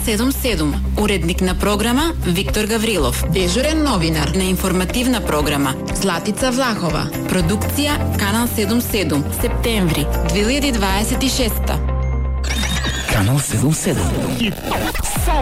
77, уредник на програма Виктор Гаврилов, дежурен новинар на информативна програма Златица Влахова. Продукција Канал 77, септември 2026. Канал 77.